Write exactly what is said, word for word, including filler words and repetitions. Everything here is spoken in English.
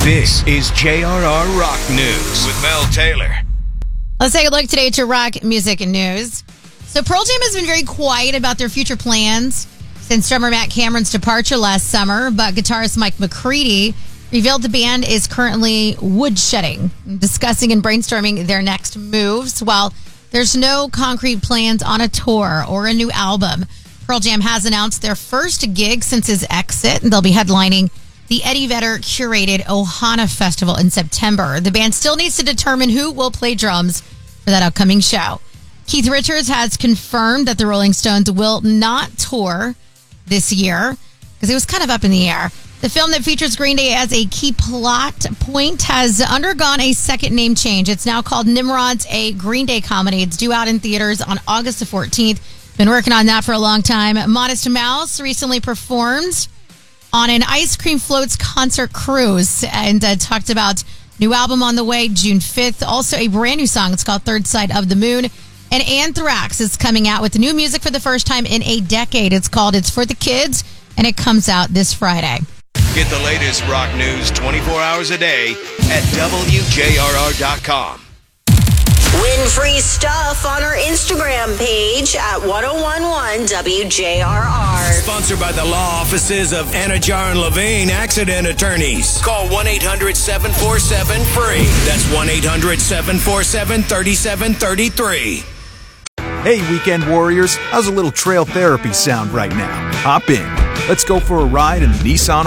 This is J R R Rock News with Mel Taylor. Let's take a look today to rock music and news. So Pearl Jam has been very quiet about their future plans since drummer Matt Cameron's departure last summer, but guitarist Mike McCready revealed the band is currently woodshedding, discussing and brainstorming their next moves. While there's no concrete plans on a tour or a new album, Pearl Jam has announced their first gig since his exit. They'll be headlining the Eddie Vedder curated Ohana Festival in September. The band still needs to determine who will play drums for that upcoming show. Keith Richards has confirmed that the Rolling Stones will not tour this year because it was kind of up in the air. The film that features Green Day as a key plot point has undergone a second name change. It's now called Nimrod's a Green Day comedy. It's due out in theaters on August the fourteenth. Been working on that for a long time. Modest Mouse recently performed on an Ice Cream Floats concert cruise and uh, talked about new album on the way June fifth. Also a brand new song. It's called Third Side of the Moon. And Anthrax is coming out with new music for the first time in a decade. It's called It's for the Kids, and it comes out this Friday. Get the latest rock news twenty-four hours a day at W J R R dot com. Win free stuff on our Instagram page at ten eleven W J R R. Sponsored by the law offices of Anajar and Levine Accident Attorneys. Call one eight hundred seven four seven free. That's one eight hundred seven four seven three seven three three. Hey, weekend warriors, how's a little trail therapy sound right now? Hop in. Let's go for a ride in the Nissan